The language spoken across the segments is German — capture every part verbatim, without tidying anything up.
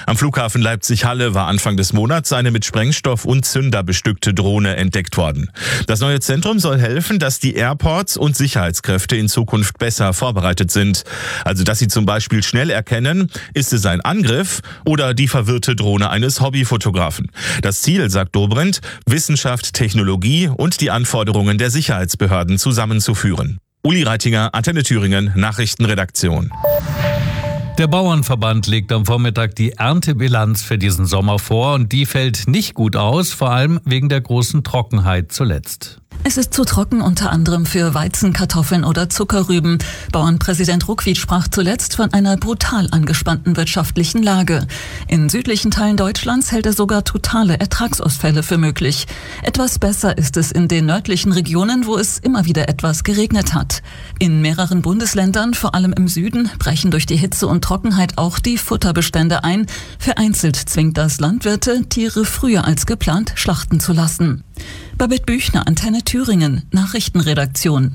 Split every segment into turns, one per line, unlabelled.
Am Flughafen Leipzig-Halle war Anfang des Monats eine mit Sprengstoff und Zünder bestückte Drohne entdeckt worden. Das neue Zentrum soll helfen, dass die Airports und Sicherheitskräfte in Zukunft besser vorbereitet sind. Also dass sie zum Beispiel schnell erkennen, ist es ein Angriff oder die verwirrte Drohne eines Hobbyfotografen. Das Ziel, sagt Dobrindt, Wissenschaft, Technologie und die Anforderungen der Sicherheitsbehörden zusammenzuführen. Uli Reitinger, Antenne Thüringen, Nachrichtenredaktion.
Der Bauernverband legt am Vormittag die Erntebilanz für diesen Sommer vor und die fällt nicht gut aus, vor allem wegen der großen Trockenheit zuletzt.
Es ist zu trocken, unter anderem für Weizen, Kartoffeln oder Zuckerrüben. Bauernpräsident Ruckwied sprach zuletzt von einer brutal angespannten wirtschaftlichen Lage. In südlichen Teilen Deutschlands hält er sogar totale Ertragsausfälle für möglich. Etwas besser ist es in den nördlichen Regionen, wo es immer wieder etwas geregnet hat. In mehreren Bundesländern, vor allem im Süden, brechen durch die Hitze und Trockenheit auch die Futterbestände ein. Vereinzelt zwingt das Landwirte, Tiere früher als geplant schlachten zu lassen. Babette Büchner, Antenne Thüringen, Nachrichtenredaktion.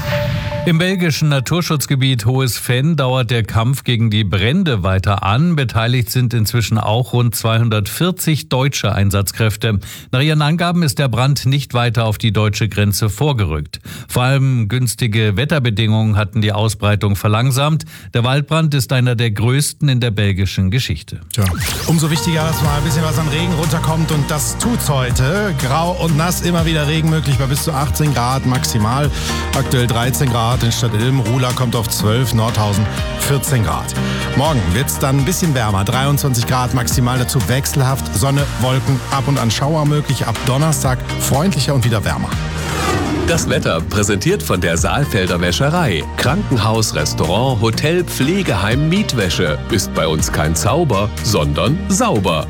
Im belgischen Naturschutzgebiet Hohes Venn dauert der Kampf gegen die Brände weiter an. Beteiligt sind inzwischen auch rund zweihundertvierzig deutsche Einsatzkräfte. Nach ihren Angaben ist der Brand nicht weiter auf die deutsche Grenze vorgerückt. Vor allem günstige Wetterbedingungen hatten die Ausbreitung verlangsamt. Der Waldbrand ist einer der größten in der belgischen Geschichte.
Tja, umso wichtiger, dass mal ein bisschen was an Regen runterkommt und das tut's heute. Grau und nass, immer wieder Regen möglich bei bis zu achtzehn Grad maximal. Aktuell dreizehn Grad. In Stadtilm, Ruhla kommt auf zwölf, Nordhausen vierzehn Grad. Morgen wird's dann ein bisschen wärmer, dreiundzwanzig Grad maximal, dazu wechselhaft, Sonne, Wolken, ab und an Schauer möglich, ab Donnerstag freundlicher und wieder wärmer.
Das Wetter präsentiert von der Saalfelder Wäscherei. Krankenhaus, Restaurant, Hotel, Pflegeheim, Mietwäsche. Ist bei uns kein Zauber, sondern sauber.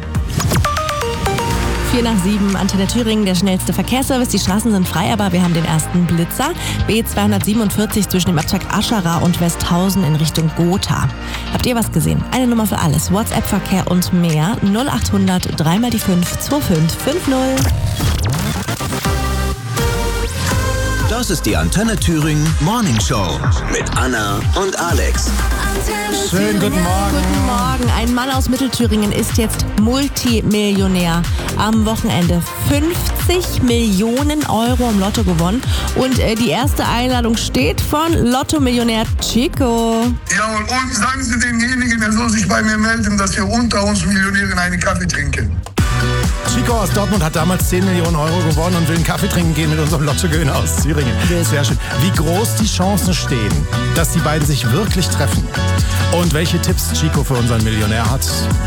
vier nach sieben, Antenne Thüringen, der schnellste Verkehrsservice. Die Straßen sind frei, aber wir haben den ersten Blitzer. B zweihundertsiebenundvierzig zwischen dem Abzweig Aschara und Westhausen in Richtung Gotha. Habt ihr was gesehen? Eine Nummer für alles. WhatsApp-Verkehr und mehr. null achthundert drei mal die fünf zwei fünf fünf null.
Das ist die Antenne Thüringen Morning Show mit Anna und Alex.
Schönen guten Morgen.
Guten Morgen. Ein Mann aus Mittelthüringen ist jetzt Multimillionär. Am Wochenende fünfzig Millionen Euro im Lotto gewonnen. Und äh, die erste Einladung steht von Lotto-Millionär Chico.
Jawohl, und sagen Sie demjenigen, er soll sich bei mir melden, dass wir unter uns Millionären einen Kaffee trinken.
Chico aus Dortmund hat damals zehn Millionen Euro gewonnen und will einen Kaffee trinken gehen mit unserem Lottogewinner aus Thüringen. Sehr schön. Wie groß die Chancen stehen, dass die beiden sich wirklich treffen und welche Tipps Chico für unseren Millionär hat,